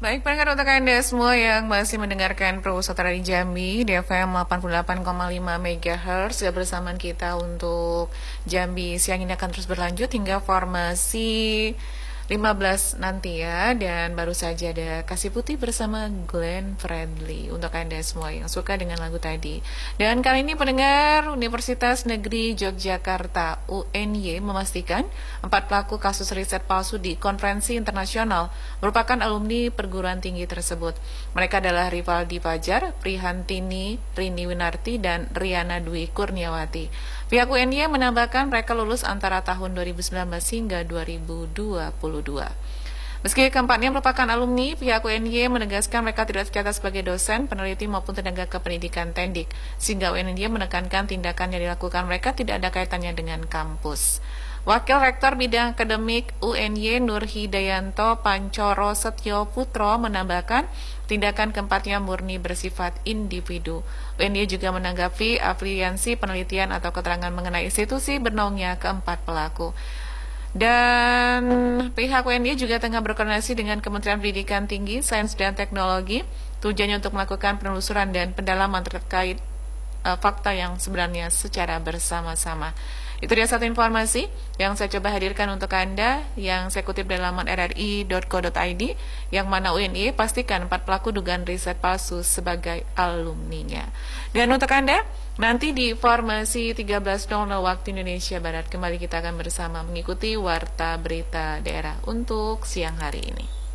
Baik pendengar, untuk Anda semua yang masih mendengarkan Pro Suara di Jambi di FM 88,5 MHz, ya bersama kita untuk Jambi siang ini akan terus berlanjut hingga formasi 15 nanti ya. Dan baru saja ada Kasih Putih bersama Glenn Fredly untuk Anda semua yang suka dengan lagu tadi. Dan kali ini pendengar, Universitas Negeri Yogyakarta UNY memastikan 4 pelaku kasus riset palsu di konferensi internasional merupakan alumni perguruan tinggi tersebut. Mereka adalah Rivaldi Fajar, Prihantini Rini Winarti, dan Riana Dwi Kurniawati. Pihak UNY menambahkan mereka lulus antara tahun 2019 hingga 2022. Meski keempatnya merupakan alumni, pihak UNY menegaskan mereka tidak tercatat sebagai dosen, peneliti maupun tenaga kependidikan tendik, sehingga UNY menekankan tindakan yang dilakukan mereka tidak ada kaitannya dengan kampus. Wakil Rektor Bidang Akademik UNY Nur Hidayanto Pancoro Setyo Putro menambahkan tindakan keempatnya murni bersifat individu. UNY juga menanggapi afiliasi penelitian atau keterangan mengenai institusi bernaungnya keempat pelaku. Dan pihak UNY juga tengah berkoordinasi dengan Kementerian Pendidikan Tinggi, Sains dan Teknologi, tujuannya untuk melakukan penelusuran dan pendalaman terkait fakta yang sebenarnya secara bersama-sama. Itu dia satu informasi yang saya coba hadirkan untuk Anda, yang saya kutip dari laman rri.co.id, yang mana UNY pastikan 4 pelaku dugaan riset palsu sebagai alumninya. Dan untuk Anda, nanti di formasi 13.00 waktu Indonesia Barat, kembali kita akan bersama mengikuti Warta Berita Daerah untuk siang hari ini.